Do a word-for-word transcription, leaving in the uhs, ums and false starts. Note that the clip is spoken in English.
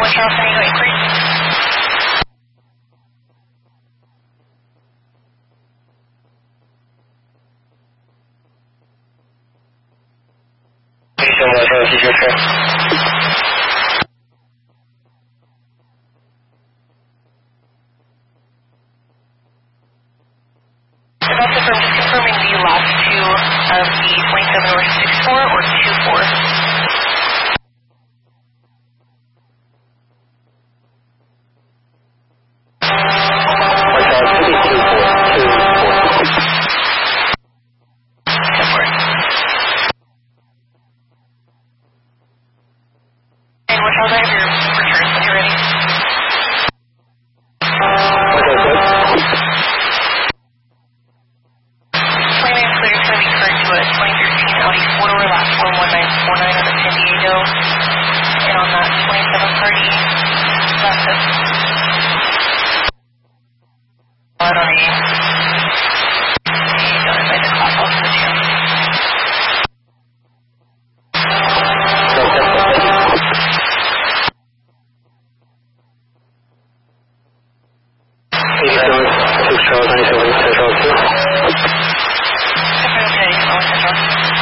Charles San Diego inquiry. That's confirmed, just confirming the last two of the twenty-seven or six four or two four. Okay, I'll